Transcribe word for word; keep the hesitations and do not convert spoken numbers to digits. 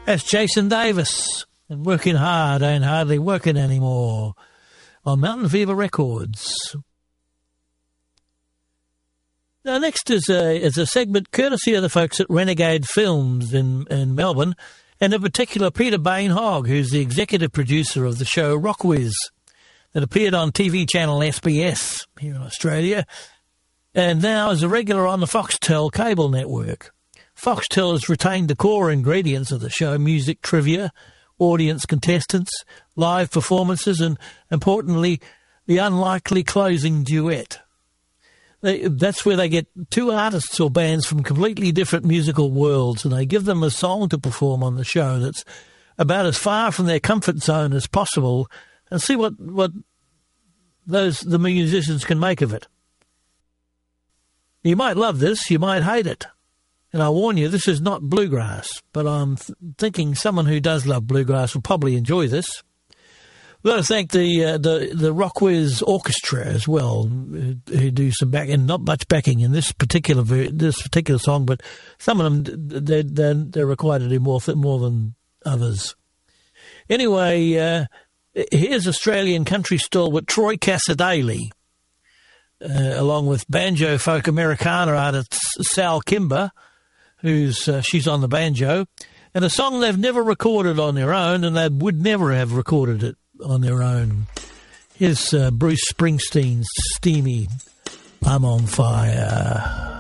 That's Jason Davis, and Working Hard Ain't Hardly Working Anymore on Mountain Fever Records. Now, next is a, is a segment courtesy of the folks at Renegade Films in, in Melbourne, and in particular Peter Bain-Hogg, who's the executive producer of the show Rockwiz, that appeared on T V channel S B S here in Australia, and now is a regular on the Foxtel cable network. Foxtel has retained the core ingredients of the show: music, trivia, audience contestants, live performances, and, importantly, the unlikely closing duet. They, that's where they get two artists or bands from completely different musical worlds, and they give them a song to perform on the show that's about as far from their comfort zone as possible, and see what, what those the musicians can make of it. You might love this, you might hate it. And I warn you, this is not bluegrass, but I'm th- thinking someone who does love bluegrass will probably enjoy this. We've got to thank the uh, the the Rockwiz Orchestra as well, who, who do some back and not much backing in this particular ver- this particular song, but some of them they they're, they're required to do more th- more than others. Anyway, uh, here's Australian country stalwart Troy Cassar-Daley, uh, along with banjo folk Americana artist Sal Kimber, who's uh, she's on the banjo, and a song they've never recorded on their own, and they would never have recorded it on their own. Here's uh, Bruce Springsteen's steamy I'm on Fire.